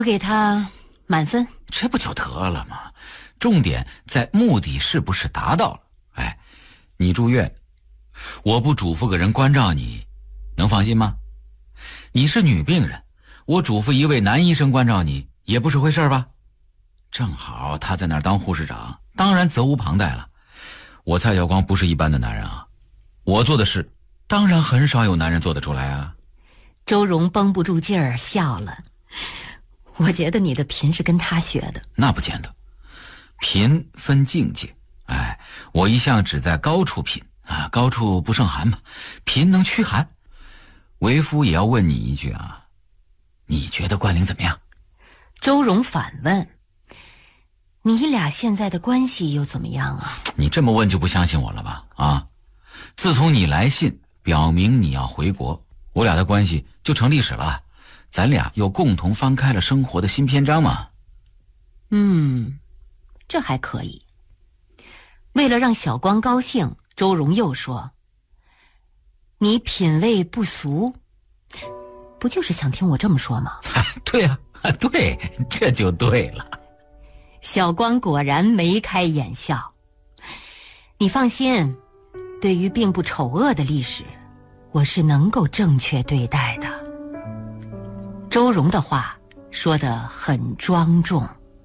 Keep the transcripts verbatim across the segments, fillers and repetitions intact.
我给他满分。 这不就得了吗？重点在目的是不是达到了。哎，你住院，我不嘱咐个人关照你，能放心吗？你是女病人，我嘱咐一位男医生关照你，也不是回事吧？正好他在那儿当护士长，当然责无旁贷了。我蔡晓光不是一般的男人啊，我做的事当然很少有男人做得出来啊。 周荣绷不住劲儿笑了。我觉得你的品是跟他学的。 那不见得，品分境界。哎，我一向只在高处品啊，高处不胜寒嘛，品能驱寒。为夫也要问你一句啊，你觉得关灵怎么样？ 周荣反问，你俩现在的关系又怎么样啊？ 你这么问就不相信我了吧？啊，自从你来信表明你要回国，我俩的关系就成历史了，咱俩又共同翻开了生活的新篇章嘛。 嗯，这还可以。为了让小光高兴，周荣又说，你品味不俗，不就是想听我这么说吗？ 对啊，对，这就对了。 小光果然眉开眼笑。你放心，对于并不丑恶的历史，我是能够正确对待的。周荣的话说得很庄重。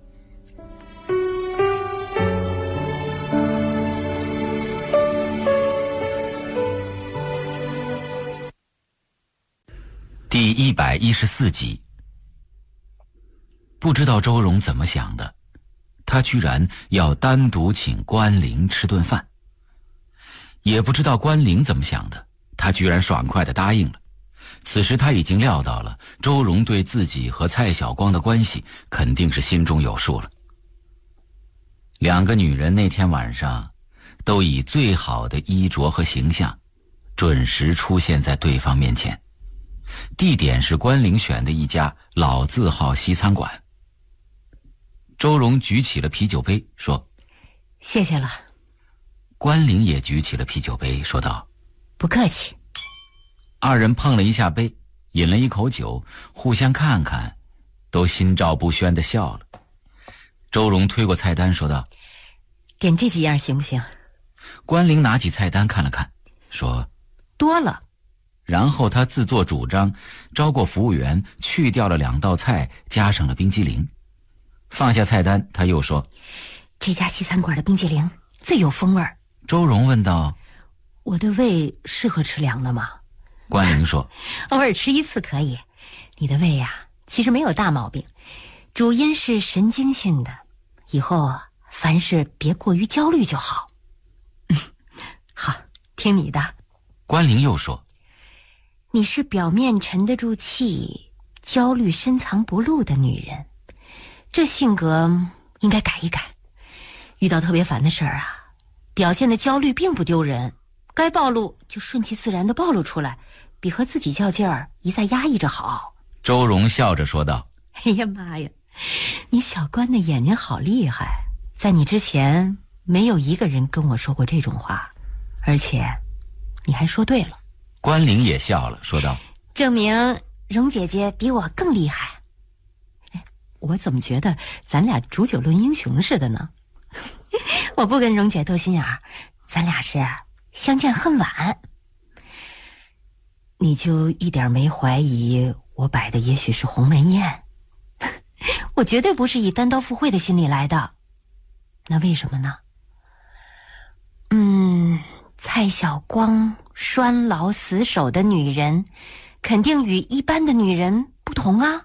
第一百一十四集。不知道周荣怎么想的，他居然要单独请关灵吃顿饭。也不知道关灵怎么想的，他居然爽快地答应了。此时他已经料到了周荣对自己和蔡晓光的关系肯定是心中有数了。两个女人那天晚上都以最好的衣着和形象准时出现在对方面前，地点是关灵选的一家老字号西餐馆。周荣举起了啤酒杯说， 谢谢了。 关灵也举起了啤酒杯说道， 不客气。 二人碰了一下杯，饮了一口酒，互相看看，都心照不宣地笑了。周荣推过菜单说道， 点这几样行不行？ 关灵拿起菜单看了看说， 多了。 然后他自作主张招过服务员，去掉了两道菜，加上了冰激凌。放下菜单，他又说， 这家西餐馆的冰激凌最有风味儿。 周荣问道， 我的胃适合吃凉的吗？ 关灵说， 偶尔吃一次可以，你的胃呀、啊、其实没有大毛病，主因是神经性的，以后凡事别过于焦虑就好。好，听你的。 关灵又说， 你是表面沉得住气，焦虑深藏不露的女人，这性格应该改一改。遇到特别烦的事儿啊，表现的焦虑并不丢人，该暴露就顺其自然的暴露出来，比和自己较劲儿一再压抑着好。 周荣笑着说道， 哎呀妈呀，你小关的眼睛好厉害，在你之前没有一个人跟我说过这种话，而且你还说对了。 关灵也笑了说道， 证明蓉姐姐比我更厉害。哎，我怎么觉得咱俩煮酒论英雄似的呢？我不跟蓉姐斗心眼儿，咱俩是相见恨晚。你就一点没怀疑我摆的也许是鸿门宴？我绝对不是以单刀赴会的心理来的。那为什么呢？嗯，蔡晓光拴牢死守的女人肯定与一般的女人不同啊。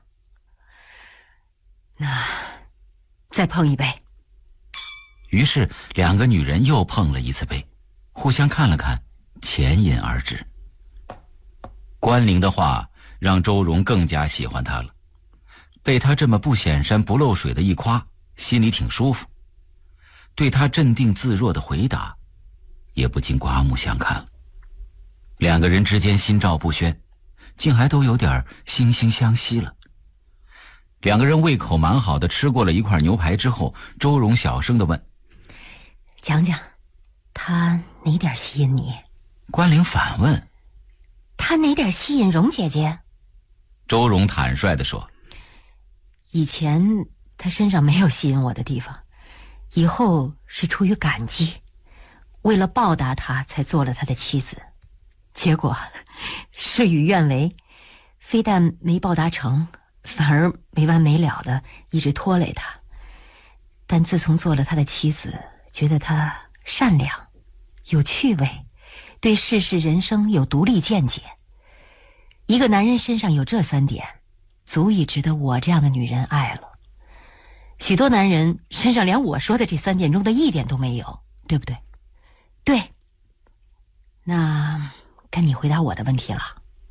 那再碰一杯。 于是两个女人又碰了一次杯，互相看了看，浅饮而止。关灵的话让周荣更加喜欢她了，被她这么不显山不漏水的一夸，心里挺舒服。对她镇定自若的回答也不禁刮目相看了。两个人之间心照不宣，竟还都有点惺惺相惜了。两个人胃口蛮好的吃过了一块牛排之后，周荣小声地问， 讲讲他哪点吸引你？ 关灵反问， 他哪点吸引蓉姐姐？ 周荣坦率地说， 以前他身上没有吸引我的地方，以后是出于感激，为了报答他才做了他的妻子。结果事与愿违，非但没报答成，反而没完没了的一直拖累他。但自从做了他的妻子，觉得他善良，有趣味，对世事人生有独立见解。一个男人身上有这三点，足以值得我这样的女人爱了。许多男人身上连我说的这三点中的一点都没有，对不对？对。那该你回答我的问题了。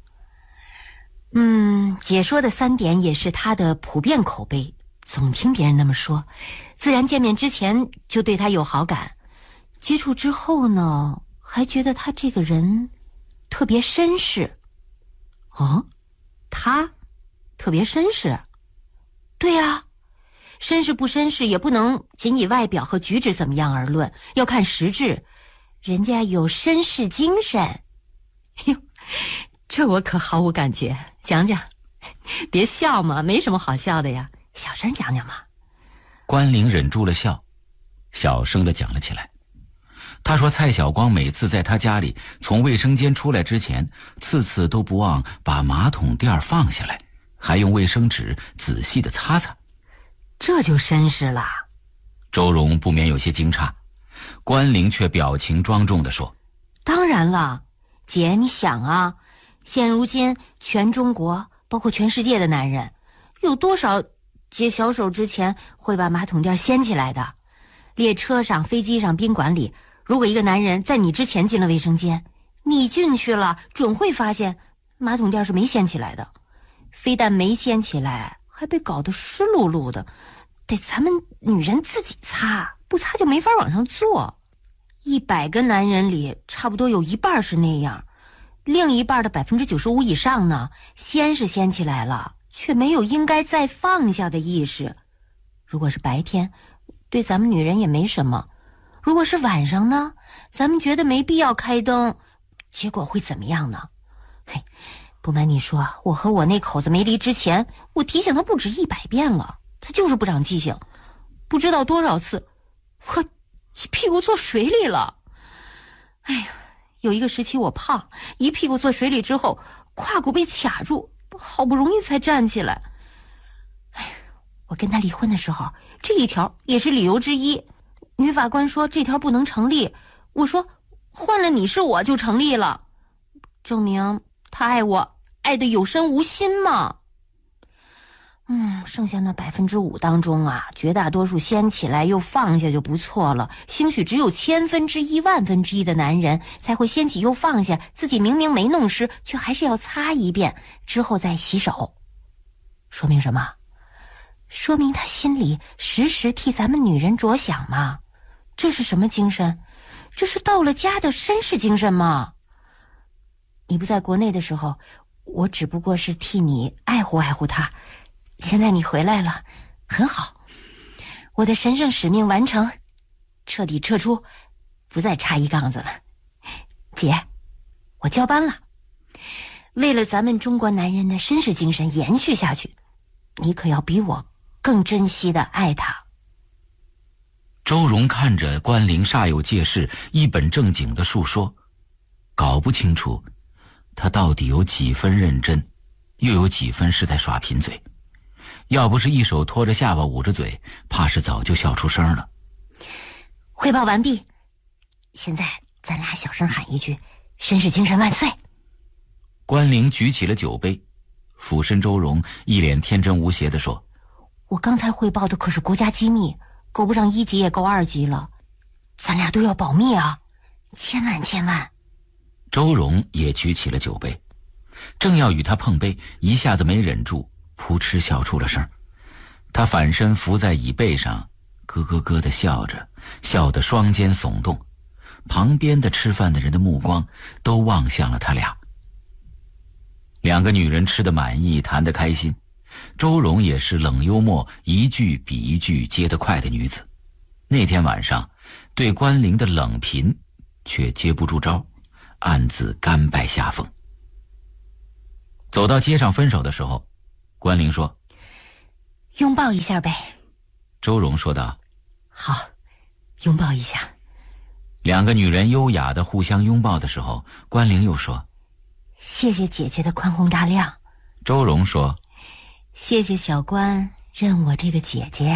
嗯，姐说的三点也是他的普遍口碑，总听别人那么说，自然见面之前就对他有好感，接触之后呢，还觉得他这个人特别绅士。哦，他特别绅士？对呀，绅士不绅士也不能仅以外表和举止怎么样而论，要看实质。人家有绅士精神。哟，这我可毫无感觉，讲讲。别笑嘛，没什么好笑的呀，小声讲讲嘛。 关灵忍住了笑，小声地讲了起来。他说蔡晓光每次在他家里从卫生间出来之前，次次都不忘把马桶垫放下来，还用卫生纸仔细地擦擦。 这就绅士了。 周荣不免有些惊诧，关灵却表情庄重地说： 当然了，姐，你想啊，现如今全中国包括全世界的男人，有多少解小手之前会把马桶垫掀起来的？列车上、飞机上、宾馆里，如果一个男人在你之前进了卫生间，你进去了准会发现马桶垫是没掀起来的，非但没掀起来，还被搞得湿漉漉的，得咱们女人自己擦，不擦就没法往上坐。一百个男人里差不多有一半是那样，另一半的百分之九十五以上呢，掀是掀起来了，却没有应该再放下的意识。如果是白天，对咱们女人也没什么，如果是晚上呢，咱们觉得没必要开灯，结果会怎么样呢？嘿，不瞒你说，我和我那口子没离之前，我提醒他不止一百遍了，他就是不长记性，不知道多少次我屁股坐水里了。哎呀，有一个时期我胖，一屁股坐水里之后，胯骨被卡住，好不容易才站起来。哎呀，我跟他离婚的时候，这一条也是理由之一。女法官说这条不能成立，我说换了你是我就成立了，证明他爱我爱得有身无心嘛。嗯，剩下那百分之五当中啊，绝大多数掀起来又放下就不错了，兴许只有千分之一、万分之一的男人才会掀起又放下，自己明明没弄湿，却还是要擦一遍，之后再洗手。说明什么？说明他心里时时替咱们女人着想嘛。这是什么精神？这是到了家的绅士精神嘛。你不在国内的时候，我只不过是替你爱护爱护他，现在你回来了，很好，我的神圣使命完成，彻底撤出，不再插一杠子了。姐，我交班了，为了咱们中国男人的绅士精神延续下去，你可要比我更珍惜的爱他。 周荣看着关灵煞有介事、一本正经的述说，搞不清楚他到底有几分认真，又有几分是在耍贫嘴。要不是一手托着下巴捂着嘴，怕是早就笑出声了。 汇报完毕，现在咱俩小声喊一句绅士精神万岁。 关灵举起了酒杯，俯身周荣，一脸天真无邪地说： 我刚才汇报的可是国家机密，够不上一级也够二级了，咱俩都要保密啊，千万千万。 周荣也举起了酒杯，正要与他碰杯，一下子没忍住，扑哧笑出了声。他反身伏在椅背上，咯咯咯地笑着，笑得双肩耸动，旁边的吃饭的人的目光都望向了他俩。两个女人吃得满意，谈得开心，周荣也是冷幽默，一句比一句接得快的女子。那天晚上对关灵的冷贫却接不住招，暗自甘拜下风。走到街上分手的时候，关灵说： 拥抱一下呗。 周荣说道。 好，拥抱一下。 两个女人优雅地互相拥抱的时候，关灵又说： 谢谢姐姐的宽宏大量。 周荣说： 谢谢小关认我这个姐姐。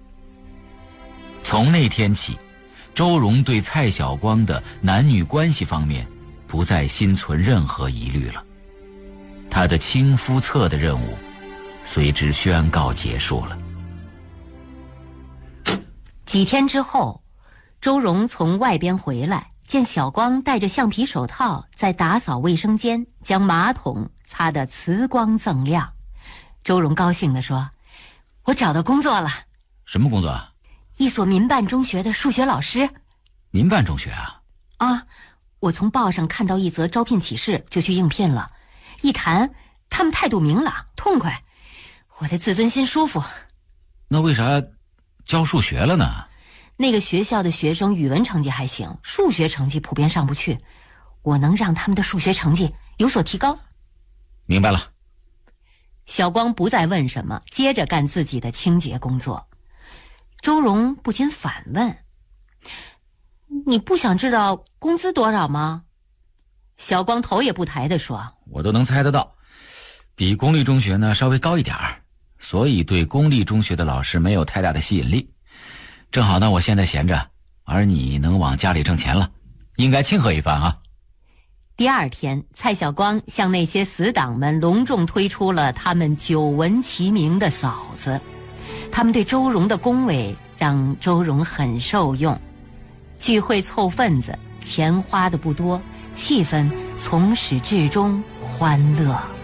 从那天起，周荣对蔡晓光的男女关系方面不再心存任何疑虑了。他的亲夫侧的任务随之宣告结束了。 几天之后，周荣从外边回来，见小光戴着橡皮手套在打扫卫生间，将马桶擦得瓷光锃亮。周荣高兴地说：我找到工作了。 什么工作啊？ 一所民办中学的数学老师。 民办中学啊？ 啊，我从报上看到一则招聘启事，就去应聘了。一谈，他们态度明朗痛快，我的自尊心舒服。 那为啥教数学了呢？ 那个学校的学生语文成绩还行，数学成绩普遍上不去，我能让他们的数学成绩有所提高。 明白了。 小光不再问什么，接着干自己的清洁工作。周荣不禁反问：你不想知道工资多少吗？小光头也不抬地说： 我都能猜得到，比公立中学呢稍微高一点儿，所以对公立中学的老师没有太大的吸引力。正好呢，我现在闲着，而你能往家里挣钱了，应该庆贺一番啊。 第二天，蔡晓光向那些死党们隆重推出了他们久闻其名的嫂子。他们对周荣的恭维让周荣很受用。聚会凑份子，钱花的不多，气氛从始至终欢乐。